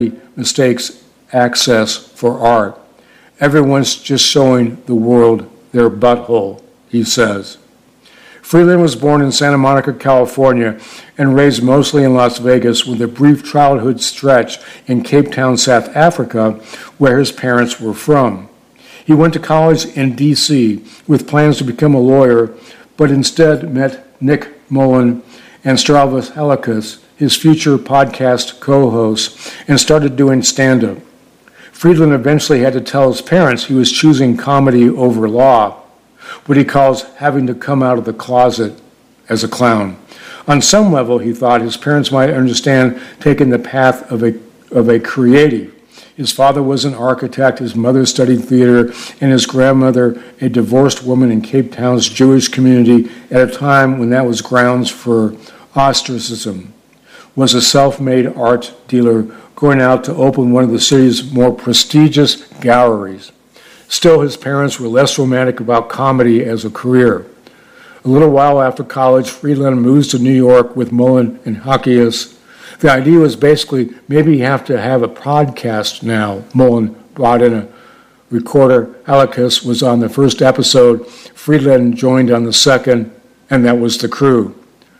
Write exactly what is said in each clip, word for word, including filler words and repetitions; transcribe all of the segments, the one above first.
mistakes access for art. Everyone's just showing the world their butthole, he says. Friedland was born in Santa Monica, California, and raised mostly in Las Vegas with a brief childhood stretch in Cape Town, South Africa, where his parents were from. He went to college in D C with plans to become a lawyer, but instead met Nick Mullen and Stavros Halkias, his future podcast co-host, and started doing stand-up. Friedland eventually had to tell his parents he was choosing comedy over law, what he calls having to come out of the closet as a clown. On some level, he thought his parents might understand taking the path of a of a creative. His father was an architect, his mother studied theater, and his grandmother a divorced woman in Cape Town's Jewish community at a time when that was grounds for ostracism, was a self-made art dealer going out to open one of the city's more prestigious galleries. Still, his parents were less romantic about comedy as a career. A little while after college, Friedland moves to New York with Mullen and Halkias. The idea was basically, maybe you have to have a podcast now. Mullen brought in a recorder. Halkias was on the first episode. Friedland joined on the second, and that was the crew.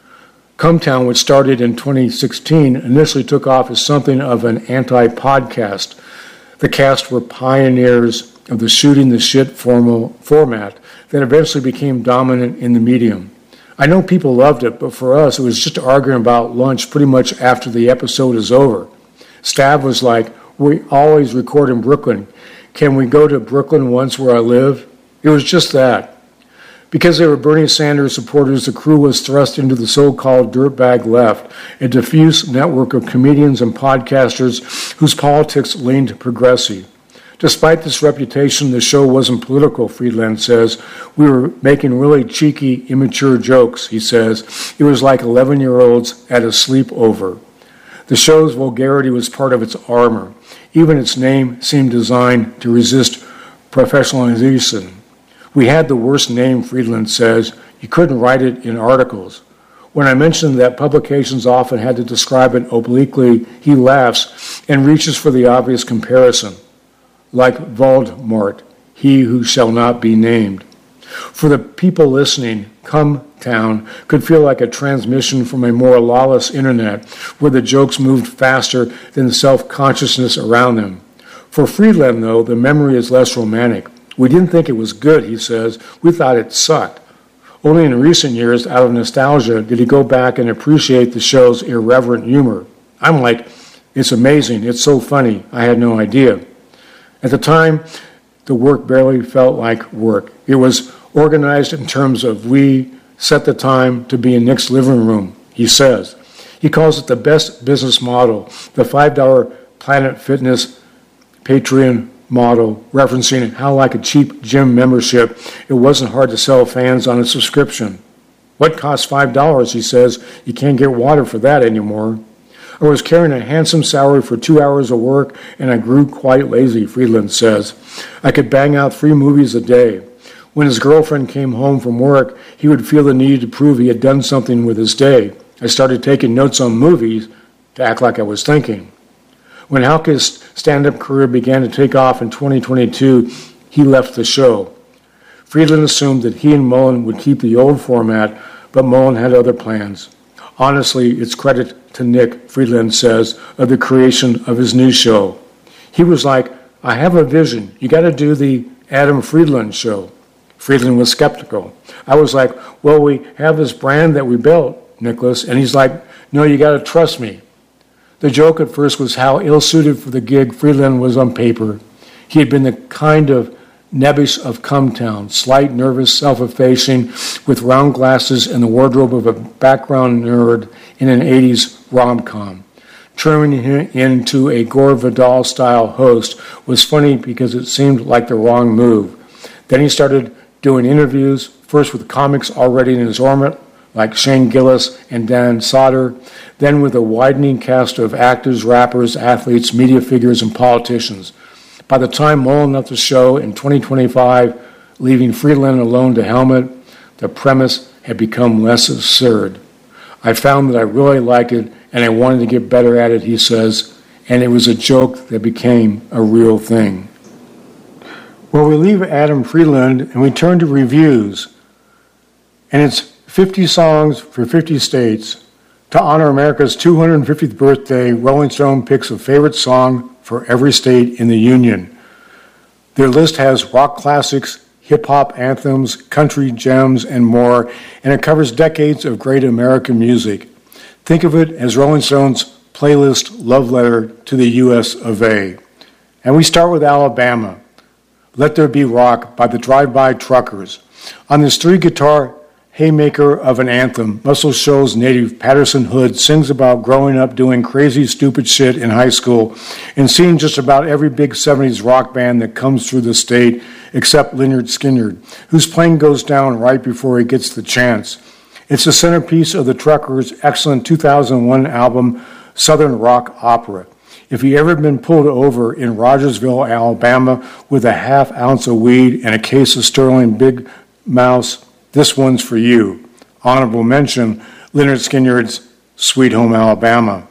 Cumtown, which started in twenty sixteen, initially took off as something of an anti-podcast. The cast were pioneers of the shooting the shit formal format that eventually became dominant in the medium. I know people loved it, but for us, it was just arguing about lunch pretty much after the episode is over. Stav was like, we always record in Brooklyn. Can we go to Brooklyn once where I live? It was just that. Because they were Bernie Sanders supporters, the crew was thrust into the so-called dirtbag left, a diffuse network of comedians and podcasters whose politics leaned progressive. Despite this reputation, the show wasn't political, Friedland says. We were making really cheeky, immature jokes, he says. It was like eleven-year-olds at a sleepover. The show's vulgarity was part of its armor. Even its name seemed designed to resist professionalization. We had the worst name, Friedland says. You couldn't write it in articles. When I mentioned that publications often had to describe it obliquely, he laughs and reaches for the obvious comparison. Like Voldemort, he who shall not be named. For the people listening, Cumtown could feel like a transmission from a more lawless internet where the jokes moved faster than the self-consciousness around them. For Friedland, though, the memory is less romantic. We didn't think it was good, he says. We thought it sucked. Only in recent years, out of nostalgia, did he go back and appreciate the show's irreverent humor. I'm like, it's amazing, it's so funny, I had no idea. At the time, the work barely felt like work. It was organized in terms of we set the time to be in Nick's living room, he says. He calls it the best business model, the five dollar Planet Fitness Patreon model, referencing how like a cheap gym membership, it wasn't hard to sell fans on a subscription. What costs five dollars, he says. You can't get water for that anymore. I was carrying a handsome salary for two hours of work, and I grew quite lazy, Friedland says. I could bang out three movies a day. When his girlfriend came home from work, he would feel the need to prove he had done something with his day. I started taking notes on movies to act like I was thinking. When Halkias' stand-up career began to take off in twenty twenty-two, he left the show. Friedland assumed that he and Mullen would keep the old format, but Mullen had other plans. Honestly, it's credit to Nick, Friedland says, of the creation of his new show. He was like, I have a vision. You got to do the Adam Friedland show. Friedland was skeptical. I was like, well, we have this brand that we built, Nicholas. And he's like, no, you got to trust me. The joke at first was how ill-suited for the gig Friedland was on paper. He had been the kind of nebbish of Cumtown, slight, nervous, self-effacing, with round glasses and the wardrobe of a background nerd in an eighties rom-com. Turning him into a Gore Vidal-style host was funny because it seemed like the wrong move. Then he started doing interviews, first with comics already in his orbit, like Shane Gillis and Dan Soder, then with a widening cast of actors, rappers, athletes, media figures, and politicians. By the time Mullen left the show in twenty twenty-five, leaving Friedland alone to helmet, the premise had become less absurd. I found that I really liked it, and I wanted to get better at it, he says, and it was a joke that became a real thing. Well, we leave Adam Freeland and we turn to reviews, and it's fifty songs for fifty states. To honor America's two hundred fiftieth birthday, Rolling Stone picks a favorite song for every state in the Union. Their list has rock classics, hip-hop anthems, country gems, and more, and it covers decades of great American music. Think of it as Rolling Stone's playlist love letter to the U S of A. And we start with Alabama. Let There Be Rock by the Drive-By Truckers. On this three-guitar haymaker of an anthem, Muscle Shoals native Patterson Hood sings about growing up doing crazy, stupid shit in high school and seeing just about every big seventies rock band that comes through the state except Lynyrd Skynyrd, whose plane goes down right before he gets the chance. It's the centerpiece of the Truckers' excellent two thousand one album, Southern Rock Opera. If you ever been pulled over in Rogersville, Alabama, with a half ounce of weed and a case of Sterling Big Mouse, this one's for you. Honorable mention, Lynyrd Skynyrd's Sweet Home Alabama.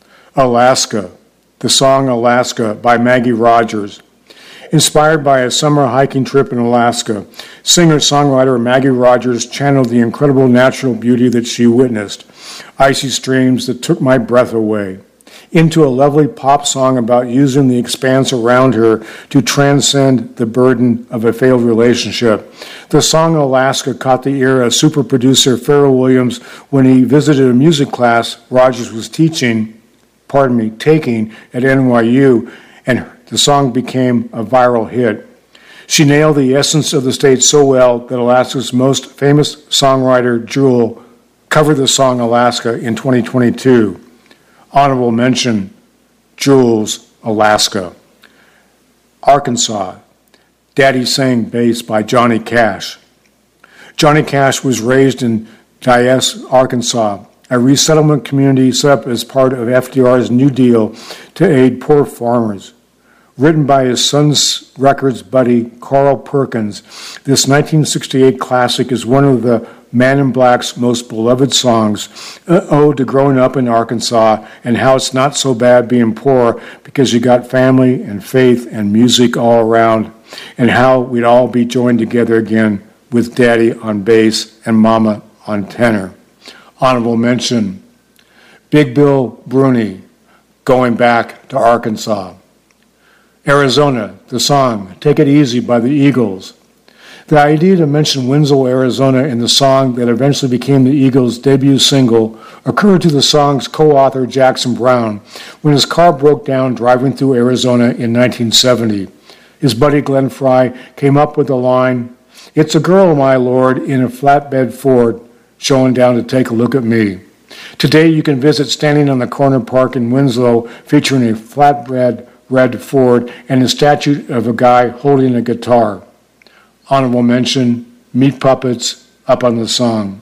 Alaska, the song Alaska by Maggie Rogers. Inspired by a summer hiking trip in Alaska, singer-songwriter Maggie Rogers channeled the incredible natural beauty that she witnessed, icy streams that took my breath away, into a lovely pop song about using the expanse around her to transcend the burden of a failed relationship. The song Alaska caught the ear of super producer Pharrell Williams when he visited a music class Rogers was teaching, pardon me, taking at N Y U, and the song became a viral hit. She nailed the essence of the state so well that Alaska's most famous songwriter, Jewel, covered the song Alaska in twenty twenty-two. Honorable mention, Jewel's Alaska. Arkansas, Daddy Sang Bass by Johnny Cash. Johnny Cash was raised in Dyess, Arkansas, a resettlement community set up as part of F D R's New Deal to aid poor farmers. Written by his son's records buddy, Carl Perkins, this nineteen sixty-eight classic is one of the Man in Black's most beloved songs, an ode to growing up in Arkansas and how it's not so bad being poor because you got family and faith and music all around, and how we'd all be joined together again with Daddy on bass and Mama on tenor. Honorable mention, Big Bill Bruni, Going Back to Arkansas. Arizona, the song Take It Easy by the Eagles. The idea to mention Winslow, Arizona in the song that eventually became the Eagles' debut single occurred to the song's co-author Jackson Browne when his car broke down driving through Arizona in nineteen seventy. His buddy Glenn Frey came up with the line, "It's a girl, my lord, in a flatbed Ford, showing down to take a look at me." Today you can visit Standing on the Corner Park in Winslow featuring a flatbed red Ford and a statue of a guy holding a guitar. Honorable mention, Meat Puppets, Up on the Song.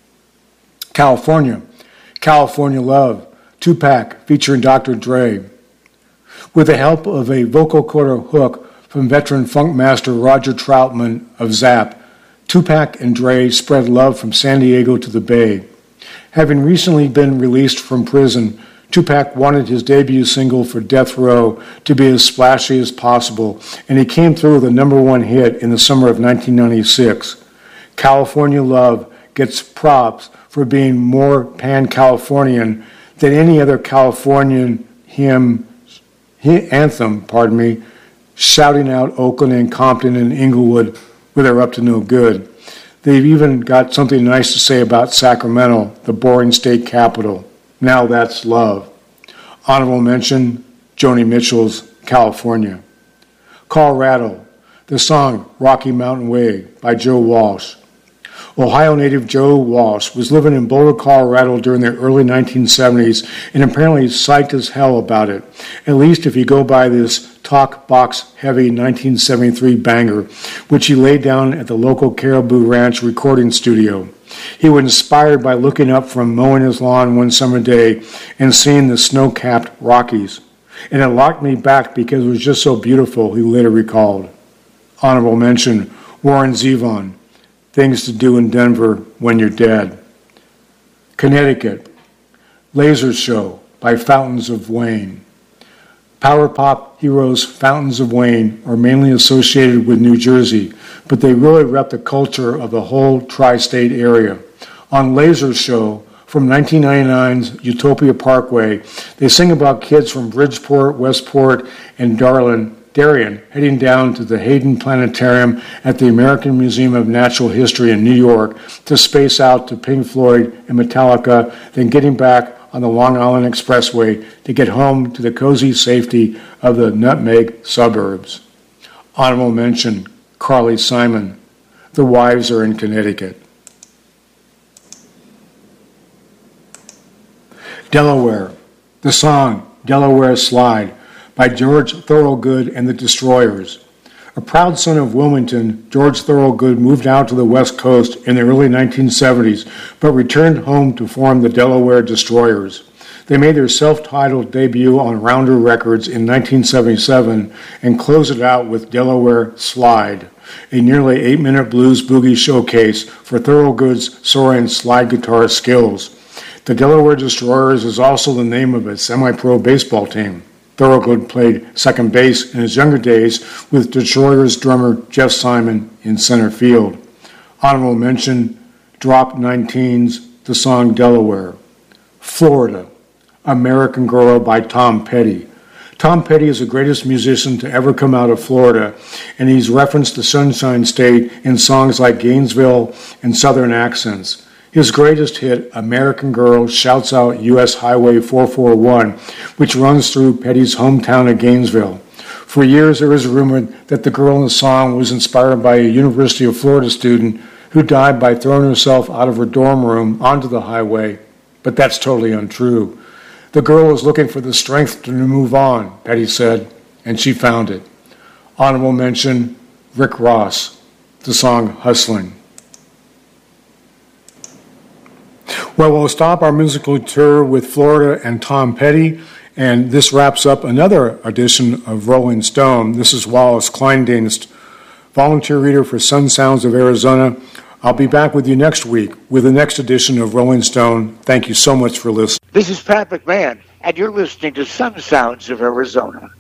California, California Love, Tupac featuring Doctor Dre. With the help of a vocal quarter hook from veteran funk master Roger Troutman of Zapp, Tupac and Dre spread love from San Diego to the Bay. Having recently been released from prison, Tupac wanted his debut single for Death Row to be as splashy as possible, and he came through with a number one hit in the summer of nineteen ninety-six. California Love gets props for being more pan-Californian than any other Californian hymn, anthem, pardon me, shouting out Oakland and Compton and Inglewood where they're up to no good. They've even got something nice to say about Sacramento, the boring state capital. Now That's Love. Honorable mention, Joni Mitchell's California. Colorado, the song Rocky Mountain Way by Joe Walsh. Ohio native Joe Walsh was living in Boulder, Colorado during the early nineteen seventies and apparently psyched as hell about it, at least if you go by this talk box heavy nineteen seventy-three banger, which he laid down at the local Caribou Ranch recording studio. He was inspired by looking up from mowing his lawn one summer day and seeing the snow-capped Rockies. And it locked me back because it was just so beautiful, he later recalled. Honorable mention, Warren Zevon, Things to Do in Denver When You're Dead. Connecticut, Laser Show by Fountains of Wayne. Power pop heroes Fountains of Wayne are mainly associated with New Jersey, but they really rep the culture of the whole tri-state area. On Laser Show, from nineteen ninety-nine's Utopia Parkway, they sing about kids from Bridgeport, Westport, and Darien, Darien heading down to the Hayden Planetarium at the American Museum of Natural History in New York to space out to Pink Floyd and Metallica, then getting back on the Long Island Expressway to get home to the cozy safety of the Nutmeg suburbs. Honorable mention, Carly Simon. The wives are in Connecticut. Delaware. The song, Delaware Slide, by George Thorogood and the Destroyers. A proud son of Wilmington, George Thorogood moved out to the West Coast in the early nineteen seventies, but returned home to form the Delaware Destroyers. They made their self-titled debut on Rounder Records in nineteen seventy-seven and closed it out with Delaware Slide, a nearly eight-minute blues boogie showcase for Thorogood's soaring slide guitar skills. The Delaware Destroyers is also the name of a semi-pro baseball team. Thorogood played second base in his younger days with Destroyers drummer Jeff Simon in center field. Honorable mention, Drop nineteen's The Song Delaware. Florida, American Girl by Tom Petty. Tom Petty is the greatest musician to ever come out of Florida, and he's referenced the Sunshine State in songs like Gainesville and Southern Accents. His greatest hit, American Girl, shouts out U S Highway four forty-one, which runs through Petty's hometown of Gainesville. For years, there was rumored that the girl in the song was inspired by a University of Florida student who died by throwing herself out of her dorm room onto the highway, but that's totally untrue. The girl was looking for the strength to move on, Petty said, and she found it. Honorable mention, Rick Ross, the song Hustling. Well, we'll stop our musical tour with Florida and Tom Petty, and this wraps up another edition of Rolling Stone. This is Wallace Kleindienst, volunteer reader for Sun Sounds of Arizona. I'll be back with you next week with the next edition of Rolling Stone. Thank you so much for listening. This is Pat McMahon, and you're listening to Sun Sounds of Arizona.